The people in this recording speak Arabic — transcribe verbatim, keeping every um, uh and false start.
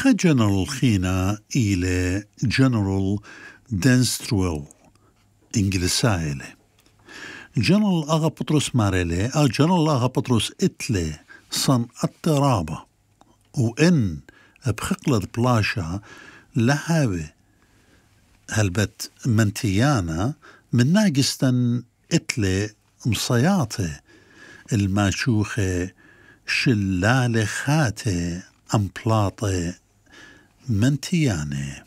خ جنرال خينا إلى جنرال دنسترويل إنجلسايلة جنرال أغا بطرس ماريلي أو جنرال أغا بطرس إتلي صن الترابة وإن بخقلة بلاشا لهاوي هلبت منتيانا من ناقستن إتلي مصياطي الماشوخة شلالة خاتي أمبلاطي منتياني